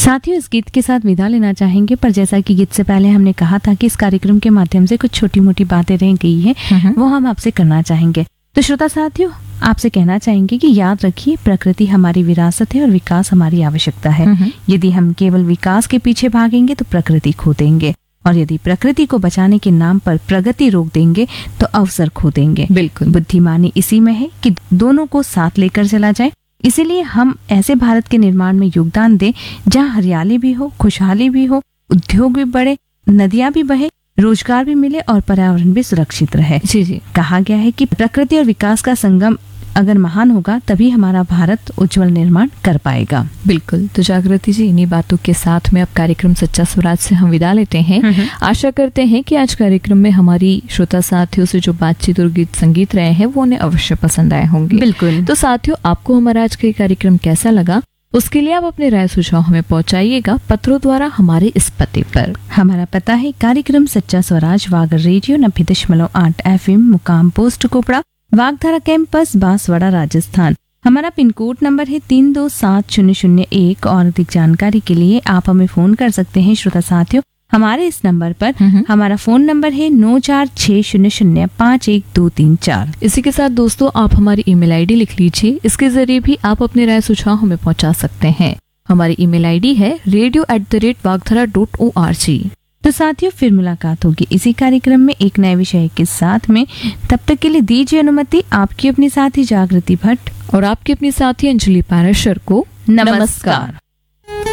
साथियों, इस गीत के साथ विदा लेना चाहेंगे, पर जैसा कि गीत से पहले हमने कहा था कि इस कार्यक्रम के माध्यम से कुछ छोटी मोटी बातें रह गई है, वो हम आपसे करना चाहेंगे। तो श्रोता साथियों, आपसे कहना चाहेंगे कि याद रखिए, प्रकृति हमारी विरासत है और विकास हमारी आवश्यकता है। यदि हम केवल विकास के पीछे भागेंगे तो प्रकृति खो देंगे, और यदि प्रकृति को बचाने के नाम पर प्रगति रोक देंगे तो अवसर खो देंगे। बिल्कुल, बुद्धिमानी इसी में है कि दोनों को साथ लेकर चला जाए। इसीलिए हम ऐसे भारत के निर्माण में योगदान दें जहाँ हरियाली भी हो, खुशहाली भी हो, उद्योग भी बढ़े, नदियां भी बहे, रोजगार भी मिले और पर्यावरण भी सुरक्षित रहे। जी। कहा गया है कि प्रकृति और विकास का संगम अगर महान होगा तभी हमारा भारत उज्जवल निर्माण कर पाएगा। बिल्कुल। तो जागृति जी, इन्हीं बातों के साथ में अब कार्यक्रम सच्चा स्वराज से हम विदा लेते हैं। आशा करते हैं कि आज कार्यक्रम में हमारी श्रोता साथियों से जो बातचीत और गीत संगीत रहे हैं वो उन्हें अवश्य पसंद आए होंगे। बिल्कुल। तो साथियों, आपको हमारा आज का कार्यक्रम कैसा लगा, उसके लिए आप अपने राय सुझाव हमें पहुंचाइएगा पत्रों द्वारा हमारे इस पते पर। हमारा पता है कार्यक्रम सच्चा स्वराज, वागर रेडियो 90.8 FM, मुकाम पोस्ट कोपड़ा, वागधारा कैंपस, बांसवाड़ा, राजस्थान। हमारा पिन कोड नंबर है 327001 और अधिक जानकारी के लिए आप हमें फोन कर सकते हैं श्रोता साथियों हमारे इस नंबर पर। हमारा फोन नंबर है 9460051234। इसी के साथ दोस्तों, आप हमारी ईमेल आईडी लिख लीजिए, इसके जरिए भी आप अपने राय सुझाव हमें पहुंचा सकते हैं। हमारी ईमेल आईडी है radio@vagthara.org। तो साथियों, फिर मुलाकात होगी इसी कार्यक्रम में एक नए विषय के साथ में। तब तक के लिए दीजिए अनुमति आपकी अपनी साथी जागृति भट्ट और आपकी अपनी साथी अंजलि पाराशर को। नमस्कार।